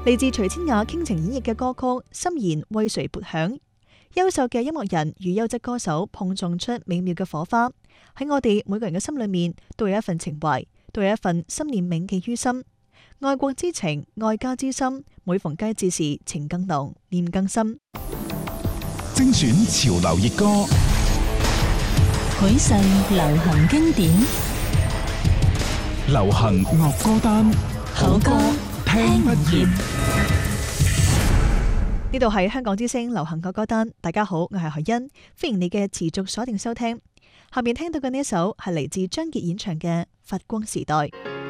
嚟自徐千雅傾情演繹嘅歌曲《心弦為誰撥響》，優秀嘅音樂人與優質歌手碰撞出美妙嘅火花。喺我哋每個人嘅心裏面，都有一份情懷，都有一份心念銘記於心。愛國之情，愛家之心，每逢佳節時，情更濃，念更深。 精選潮流熱歌， 許世流行經典， 流行樂歌單， 好歌聽不厭。 呢度係香港之聲流行樂歌單，大家好，我係何欣，歡迎你嘅持續鎖定收聽。下面聽到嘅呢一首係嚟自張傑演唱嘅《發光時代》。